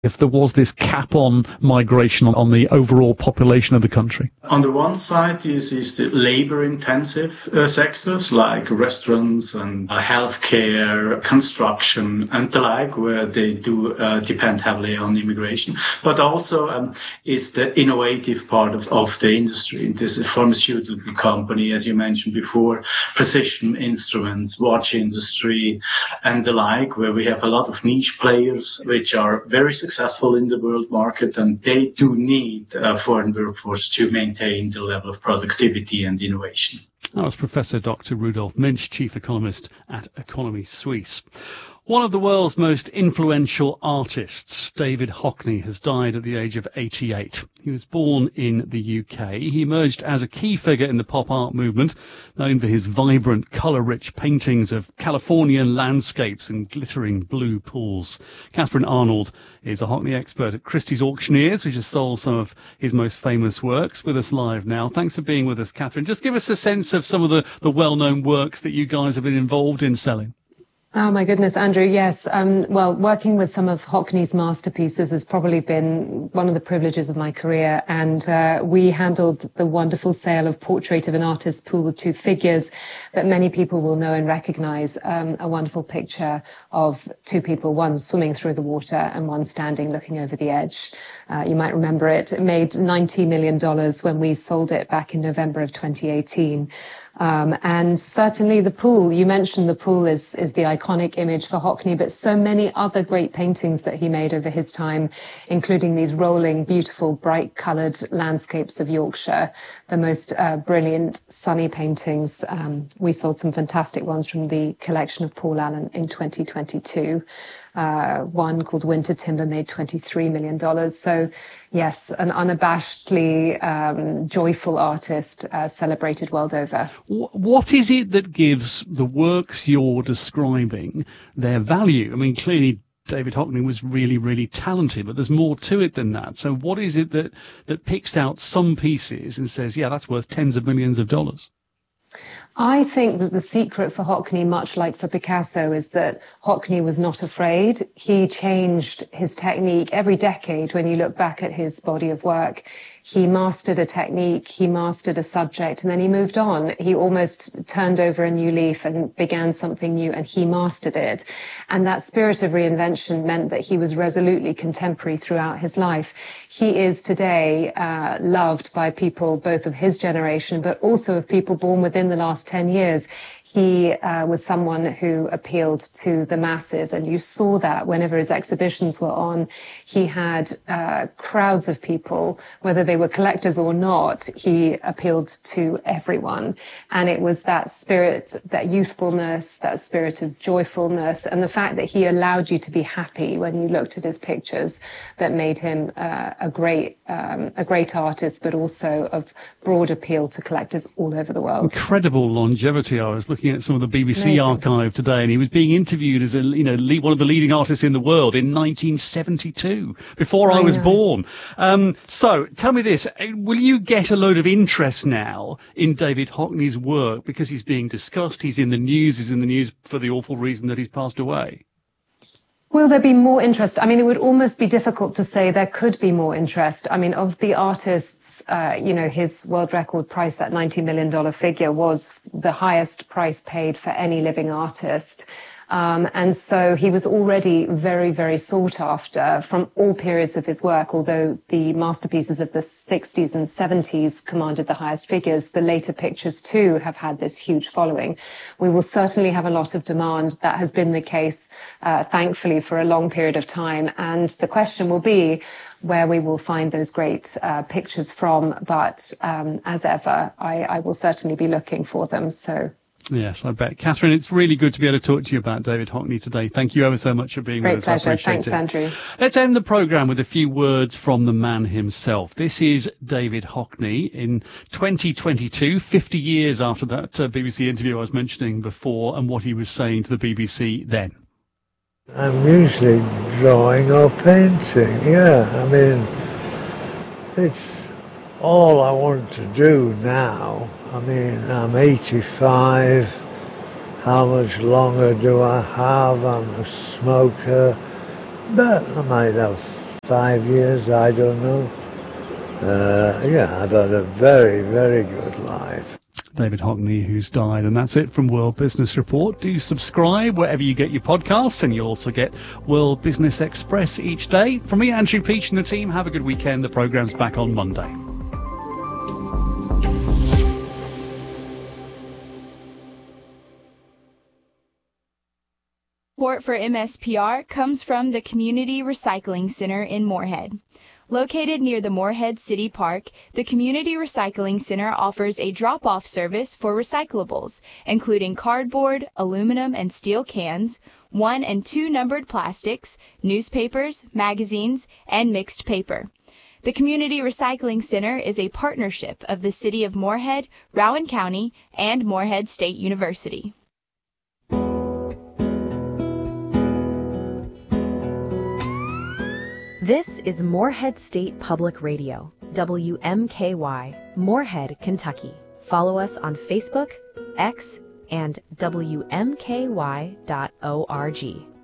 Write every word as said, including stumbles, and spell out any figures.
if there was this cap on migration on the overall population of the country? On the one side, this is the labor-intensive uh, sectors like restaurants and uh, healthcare, construction, and the like, where they do uh, depend heavily on immigration. But also um, is the innovative part of, of the industry. This is a pharmaceutical company, as you mentioned before, precision instruments, watch industry, and the like, where we have a lot of niche players which are very successful in the world market, and they do need a foreign workforce to maintain the level of productivity and innovation. That was Professor Doctor Rudolf Münch, Chief Economist at Economy Suisse. One of the world's most influential artists, David Hockney, has died at the age of eighty-eight. He was born in the U K. He emerged as a key figure in the pop art movement, known for his vibrant, colour-rich paintings of Californian landscapes and glittering blue pools. Catherine Arnold is a Hockney expert at Christie's Auctioneers, which has sold some of his most famous works. With us live now. Thanks for being with us, Catherine. Just give us a sense of some of the, the well-known works that you guys have been involved in selling. Oh, my goodness, Andrew, yes. Um, well, working with some of Hockney's masterpieces has probably been one of the privileges of my career, and uh, we handled the wonderful sale of Portrait of an Artist Pool with Two Figures that many people will know and recognize, um, a wonderful picture of two people, one swimming through the water and one standing looking over the edge. Uh, you might remember it. It made ninety million dollars when we sold it back in November of twenty eighteen. Um, and certainly the pool, you mentioned the pool is, is the iconic image for Hockney, but so many other great paintings that he made over his time, including these rolling, beautiful, bright coloured landscapes of Yorkshire, the most uh, brilliant, sunny paintings. Um, we sold some fantastic ones from the collection of Paul Allen in twenty twenty-two. Uh, one called Winter Timber made twenty-three million dollars. So, yes, an unabashedly um, joyful artist, uh, celebrated world over. What is it that gives the works you're describing their value? I mean, clearly David Hockney was really, really talented, but there's more to it than that. So what is it that, that picks out some pieces and says, yeah, that's worth tens of millions of dollars? I think that the secret for Hockney, much like for Picasso, is that Hockney was not afraid. He changed his technique every decade. When you look back at his body of work, he mastered a technique, he mastered a subject, and then he moved on. He almost turned over a new leaf and began something new, and he mastered it. And that spirit of reinvention meant that he was resolutely contemporary throughout his life. He is today uh, loved by people both of his generation, but also of people born within the last ten years. He uh, was someone who appealed to the masses, and you saw that whenever his exhibitions were on. He had uh, crowds of people, whether they were collectors or not. He appealed to everyone, and it was that spirit, that youthfulness, that spirit of joyfulness, and the fact that he allowed you to be happy when you looked at his pictures that made him uh, a great, um, a great artist, but also of broad appeal to collectors all over the world. Incredible longevity. I was looking at some of the B B C Amazing. archive today, and he was being interviewed as a, you know, lead, one of the leading artists in the world in nineteen seventy-two, before I, I was know. born. Um, so, tell me this, will you get a load of interest now in David Hockney's work because he's being discussed, he's in the news, he's in the news for the awful reason that he's passed away? Will there be more interest? I mean, it would almost be difficult to say there could be more interest. I mean, of the artists, Uh, you know, his world record price, that ninety million dollars figure, was the highest price paid for any living artist. Um, and so he was already very, very sought after from all periods of his work. Although the masterpieces of the sixties and seventies commanded the highest figures, the later pictures too have had this huge following. We will certainly have a lot of demand. That has been the case, uh, thankfully, for a long period of time. And the question will be where we will find those great uh, pictures from. But um, as ever, I, I will certainly be looking for them. So. Yes, I bet. Catherine, it's really good to be able to talk to you about David Hockney today. Thank you ever so much for being Great with us. pleasure. I appreciate Thanks, it. Andrew. Let's end the programme with a few words from the man himself. This is David Hockney in twenty twenty-two, fifty years after that uh, B B C interview I was mentioning before, and what he was saying to the B B C then. I'm usually drawing or painting, yeah. I mean, it's all I want to do now. I mean, I'm eighty-five. How much longer do I have? I'm a smoker. But I might have five years, I don't know. Uh, yeah, I've had a very, very good life. David Hockney, who's died. And that's it from World Business Report. Do subscribe wherever you get your podcasts, and you'll also get World Business Express each day. From me, Andrew Peach, and the team, have a good weekend. The programme's back on Monday. Support for M S P R comes from the Community Recycling Center in Moorhead. Located near the Moorhead City Park, the Community Recycling Center offers a drop-off service for recyclables, including cardboard, aluminum and steel cans, one and two numbered plastics, newspapers, magazines, and mixed paper. The Community Recycling Center is a partnership of the City of Moorhead, Rowan County, and Moorhead State University. This is Moorhead State Public Radio, W M K Y, Moorhead, Kentucky. Follow us on Facebook, X, and W M K Y dot org.